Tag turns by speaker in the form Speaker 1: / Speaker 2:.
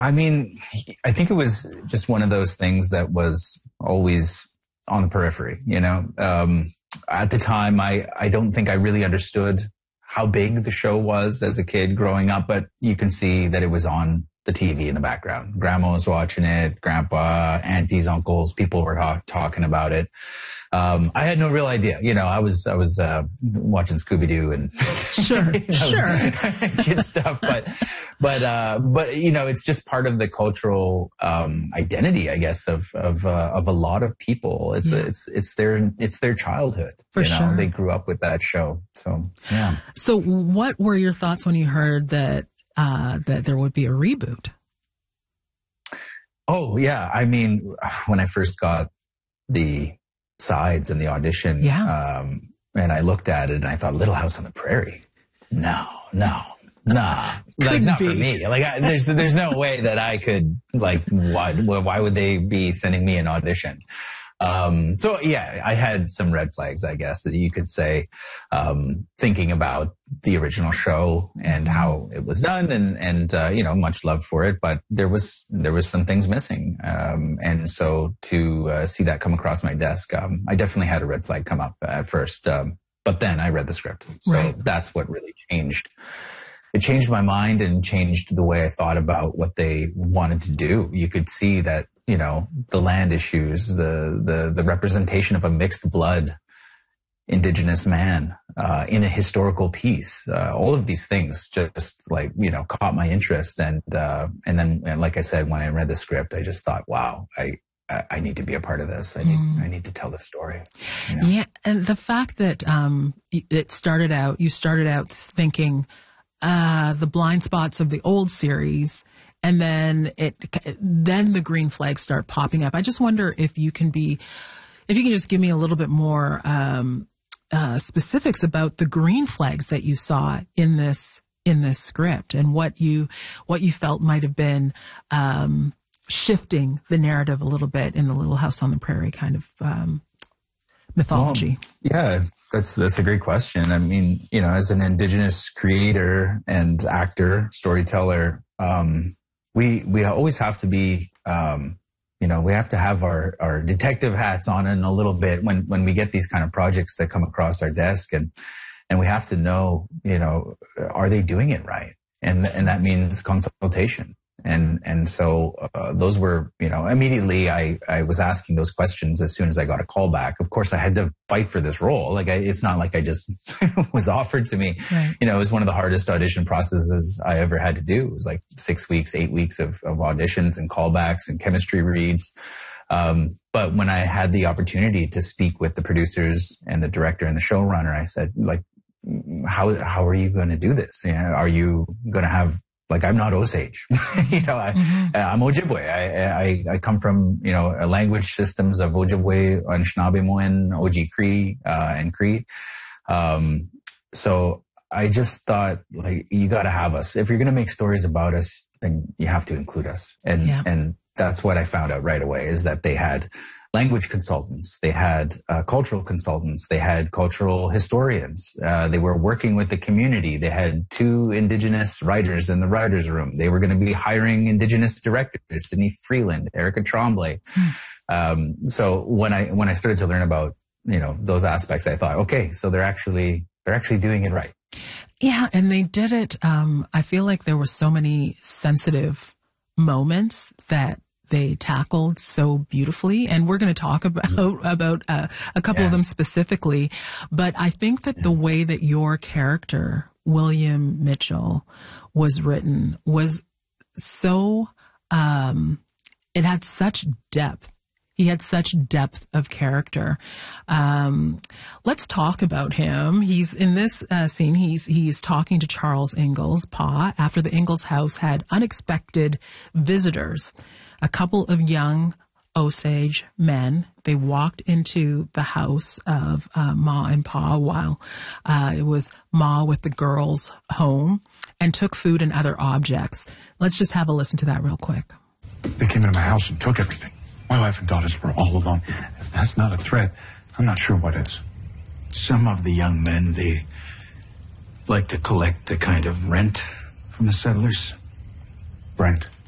Speaker 1: I mean, I think it was just one of those things that was always on the periphery, you know. At the time, I don't think I really understood how big the show was as a kid growing up, but you can see that it was on the TV in the background. Grandma was watching it, grandpa, aunties, uncles, people were talking about it. I had no real idea. You know, I was watching Scooby-Doo and kid stuff, but you know, it's just part of the cultural identity, I guess, of a lot of people. It's their childhood.
Speaker 2: For sure.
Speaker 1: They grew up with that show. So yeah.
Speaker 2: So what were your thoughts when you heard that there would be a reboot?
Speaker 1: Oh yeah, I mean, when I first got the sides and the audition, and I looked at it and I thought, Little House on the Prairie, nah, like not for me. Like there's no way that I could, like, why would they be sending me an audition? So yeah, I had some red flags, I guess, that you could say, thinking about the original show and how it was done, and you know, much love for it, but there was some things missing. And so to see that come across my desk, I definitely had a red flag come up at first. But then I read the script. So that's what really changed. It changed my mind and changed the way I thought about what they wanted to do. You could see that, you know, the land issues, the representation of a mixed blood Indigenous man in a historical piece, all of these things just, like, you know, caught my interest. And then, like I said, when I read the script, I just thought, wow, I need to be a part of this. I need to tell the story. You know?
Speaker 2: Yeah, and the fact that you started out thinking the blind spots of the old series, and then the green flags start popping up. I just wonder if you can just give me a little bit more specifics about the green flags that you saw in this script, and what you felt might have been shifting the narrative a little bit in the Little House on the Prairie kind of mythology.
Speaker 1: Well, yeah, that's a great question. I mean, you know, as an Indigenous creator and actor, storyteller, we always have to be, you know, we have to have our detective hats on in a little bit when we get these kind of projects that come across our desk, and we have to know, you know, are they doing it right? And that means consultation. And so those were, you know, immediately I was asking those questions as soon as I got a call back. Of course, I had to fight for this role. Like, it's not like I just was offered to me. Right. You know, it was one of the hardest audition processes I ever had to do. It was like 6 weeks, 8 weeks of auditions and callbacks and chemistry reads. But when I had the opportunity to speak with the producers and the director and the showrunner, I said, like, how are you going to do this? You know, are you going to have, like, I'm not Osage, you know, I'm Ojibwe. I come from, you know, language systems of Ojibwe, Anishinaabe, Oji Cree, and Cree. So I just thought, like, you got to have us. If you're going to make stories about us, then you have to include us. And that's what I found out right away, is that they had language consultants, they had cultural consultants, they had cultural historians, they were working with the community, they had 2 Indigenous writers in the writer's room, they were going to be hiring Indigenous directors, Sydney Freeland, Erica Tremblay. So when I started to learn about, you know, those aspects, I thought, okay, so they're actually doing it right.
Speaker 2: Yeah, and they did it. I feel like there were so many sensitive moments that they tackled so beautifully, and we're going to talk about a couple of them specifically. But I think that the way that your character, William Mitchell, was written was so, it had such depth. He had such depth of character. Let's talk about him. He's in this scene. He's talking to Charles Ingalls, Pa, after the Ingalls house had unexpected visitors. A couple of young Osage men. They walked into the house of Ma and Pa while it was Ma with the girls home, and took food and other objects. Let's just have a listen to that real quick.
Speaker 3: They came into my house and took everything. My wife and daughters were all alone. If that's not a threat, I'm not sure what is.
Speaker 4: Some of the young men, they like to collect the kind of rent from the settlers.
Speaker 3: Rent?